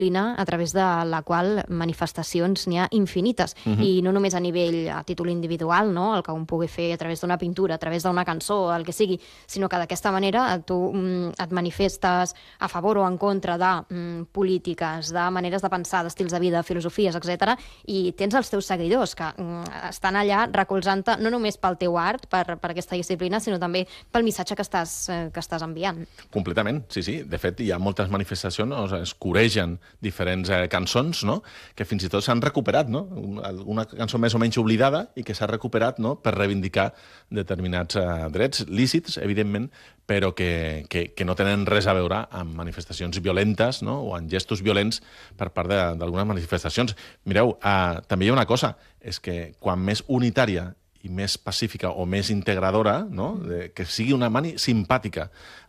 a través de la qual manifestacions n'hi ha infinites, i no només a nivell a títol individual, no? El que un pugui fer a través d'una pintura, a través d'una cançó, el que sigui, sinó que d'aquesta manera tu et manifestes a favor o en contra de polítiques, de maneres de pensar, d'estils de vida, filosofies, etc. I tens els teus seguidors que estan allà recolzant-te no només pel teu art, per aquesta disciplina, sinó també pel missatge que estàs enviant. Completament, sí. De fet, hi ha moltes manifestacions, es coregen diferents cançons, no?, que fins i tot s'han recuperat, no?, una cançó més o menys oblidada i que s'ha recuperat, no?, per reivindicar determinats drets lícits, evidentment, però que no tenen res a veure amb manifestacions violentes, no?, o amb gestos violents per part d'algunes manifestacions. Mireu, també hi ha una cosa, és que quan més unitària i més pacífica o més integradora, no?, que sigui una mani simpàtica,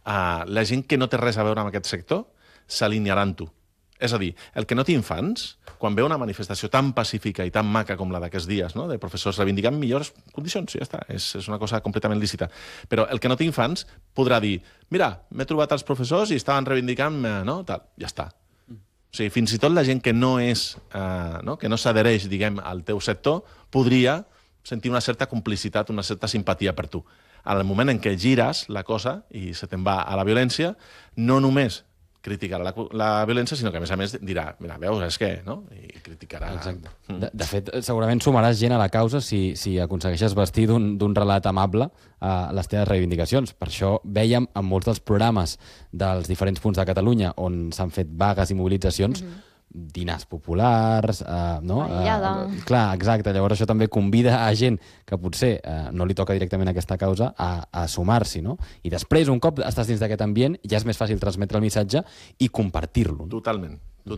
la gent que no té res a veure amb aquest sector s'alinearà amb tu. És a dir, el que no té infants, quan veu una manifestació tan pacífica i tan maca com la d'aquests dies, no?, de professors reivindicant millors condicions, ja està, és una cosa completament lícita. Però el que no té infants podrà dir, mira, m'he trobat els professors i estaven reivindicant, no?, tal, ja està. O sigui, fins i tot la gent que no és, que no s'adhereix, diguem, al teu sector, podria sentir una certa complicitat, una certa simpatia per tu. Al moment en què gires la cosa i se te'n va a la violència, no només criticarà la violència, sinó que a més dirà, mira, veus, és que, no?, i criticarà. Exacte. De fet, segurament sumaràs gent a la causa si aconsegueixes vestir d'un relat amable les teves reivindicacions. Per això vèiem en molts dels programes dels diferents punts de Catalunya on s'han fet vagues i mobilitzacions, dinars populars, no? Clar, exacte. Llavors això també convida a gent que potser no li toca directament aquesta causa a sumar-s'hi, no? I després, un cop estàs dins d'aquest ambient, ja és més fàcil transmetre el missatge i compartir-lo. Totalment.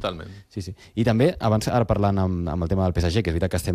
Sí. I també, abans, ara parlant amb el tema del PSG, que és veritat que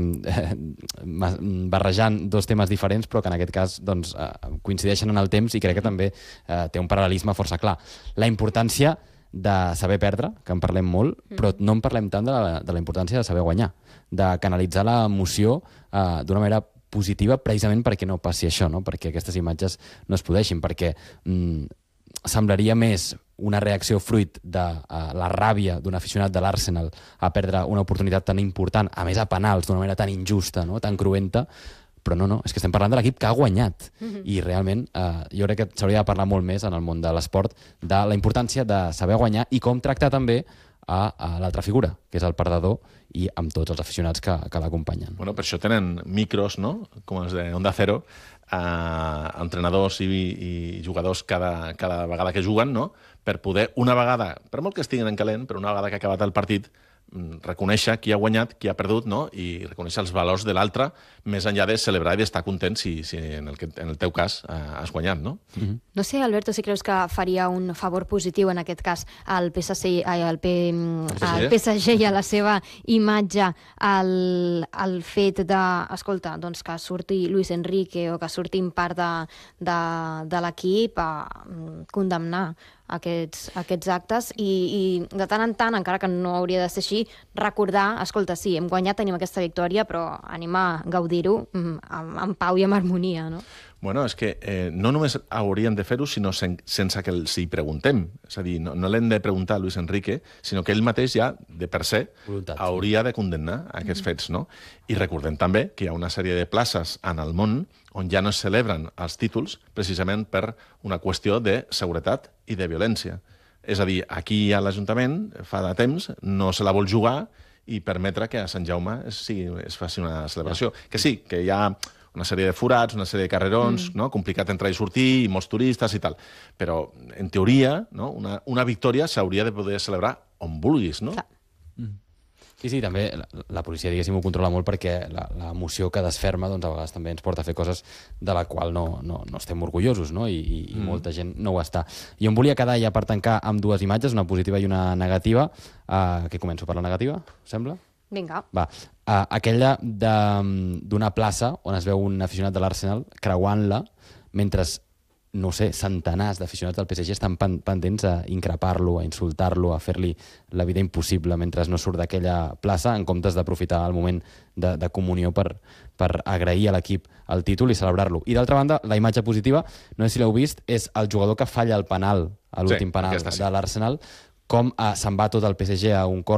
estem barrejant dos temes diferents, però que en aquest cas doncs, coincideixen en el temps i crec que també té un paral·lelisme força clar. La importància de saber perdre, que en parlem molt, però no en parlem tant de la importància de saber guanyar, de canalitzar l'emoció d'una manera positiva precisament perquè no passi això, no? Perquè aquestes imatges no es podeixin, perquè semblaria més una reacció fruit de la ràbia d'un aficionat de l'Arsenal a perdre una oportunitat tan important, a més a penals, d'una manera tan injusta, no?, tan cruenta, però no, és que estem parlant de l'equip que ha guanyat. I realment jo crec que s'hauria de parlar molt més en el món de l'esport de la importància de saber guanyar i com tractar també a l'altra figura, que és el perdedor, i amb tots els aficionats que l'acompanyen. Bueno, per això tenen micros, no?, com els de Onda Cero, entrenadors i jugadors cada vegada que juguen, no?, per poder, una vegada, per molt que estiguin en calent, però una vegada que ha acabat el partit, reconèixer qui ha guanyat, qui ha perdut, no?, i reconèixer els valors de l'altre, més enllà de celebrar i d'estar content si en el teu cas has guanyat, no? No sé, Alberto, si creus que faria un favor positiu en aquest cas al PSG i a la seva imatge el fet de, escolta, doncs que surti Luis Enrique o que surti en part de l'equip a condemnar aquests actes i de tant en tant, encara que no hauria de ser així, recordar, escolta, sí, hem guanyat, tenim aquesta victòria, però anem a gaudir-ho en pau i amb harmonia, no? Bueno, és que no només hauríem de fer-ho, sinó sense que els hi preguntem. És a dir, no l'hem de preguntar a Luis Enrique, sinó que ell mateix ja, de per se, hauria de condemnar aquests fets, no? I recordem també que hi ha una sèrie de places en el món on ja no es celebren els títols precisament per una qüestió de seguretat i de violència. És a dir, aquí a l'Ajuntament, fa de temps, no se la vol jugar i permetre que a Sant Jaume es faci una celebració. Que sí, que hi ha una sèrie de forats, una sèrie de carrerons, no?, complicat entrar i sortir, i molts turistes i tal. Però, en teoria, no?, una victòria s'hauria de poder celebrar on vulguis, no? Sí, també la policia, diguéssim, ho controla molt perquè l'emoció que desferma, doncs, a vegades també ens porta a fer coses de la qual no estem orgullosos, no? I molta gent no ho està. I em volia quedar ja per tancar amb dues imatges, una positiva i una negativa. Que començo per la negativa, sembla? Vinga. Va. Aquella d'una plaça on es veu un aficionat de l'Arsenal creuant-la mentre, no sé, centenars d'aficionats del PSG estan pendents a increpar-lo, a insultar-lo, a fer-li la vida impossible mentre no surt d'aquella plaça, en comptes d'aprofitar el moment de comunió per agrair a l'equip el títol i celebrar-lo. I d'altra banda, la imatge positiva, no sé si l'heu vist, és el jugador que falla el penal, l'últim penal de l'Arsenal, com se'n va tot el PSG a un cor